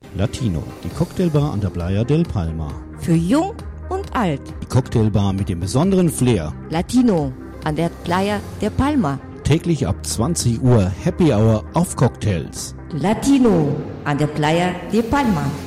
Latino, die Cocktailbar an der Playa del Palma. Für jung und alt. Die Cocktailbar mit dem besonderen Flair. Latino an der Playa del Palma. Täglich ab 20 Uhr Happy Hour auf Cocktails. Latino an der Playa del Palma.